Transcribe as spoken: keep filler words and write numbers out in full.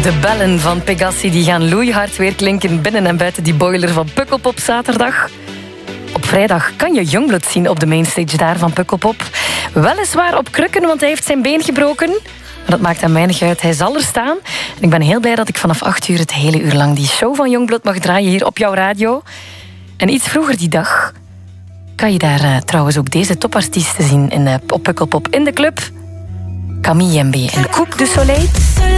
De bellen van Pegassi die gaan loeihard weer klinken binnen en buiten die boiler van Pukkelpop zaterdag. Op vrijdag kan je Youngblood zien op de mainstage daar van Pukkelpop. Weliswaar op krukken, want hij heeft zijn been gebroken. Maar dat maakt hem weinig uit, hij zal er staan. En ik ben heel blij dat ik vanaf acht uur het hele uur lang die show van Youngblood mag draaien hier op jouw radio. En iets vroeger die dag kan je daar uh, trouwens ook deze topartiesten zien in, uh, op Pukkelpop in de club. Camille Jembe en Coupe du Soleil.